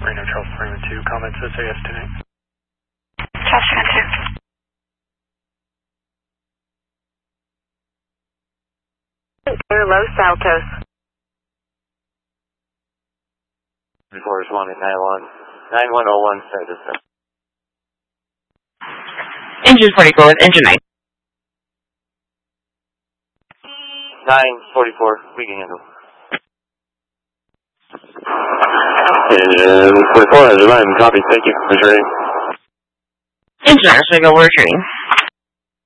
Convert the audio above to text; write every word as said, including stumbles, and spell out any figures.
Reno Charles Freeman two, comments S A S tonight. Charles Freeman two. Los Altos. Before responding nine one nine one oh one, sorry, this is Engine forty-four with engine nine. nine forty-four, we can handle. Engine forty-four, engine nine, copy, thank you, returning. Engine nine, should I go, we're returning.